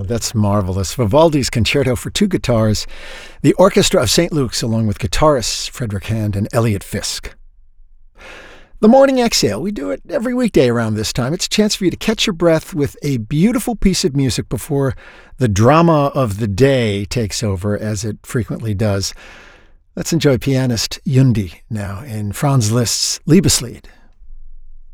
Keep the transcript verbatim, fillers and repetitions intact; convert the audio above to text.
that's marvelous. Vivaldi's Concerto for Two Guitars, the Orchestra of Saint Luke's, along with guitarists Frederick Hand and Elliot Fisk. The Morning Exhale, we do it every weekday around this time. It's a chance for you to catch your breath with a beautiful piece of music before the drama of the day takes over, as it frequently does. Let's enjoy pianist Yundi now in Franz Liszt's Liebeslied.